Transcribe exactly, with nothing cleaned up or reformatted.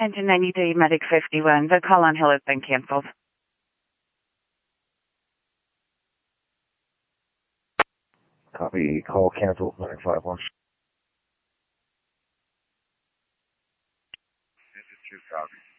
Engine ninety-three, Medic fifty-one. The call on Hill has been canceled. Copy. Call canceled. Medic five one. This is two copy.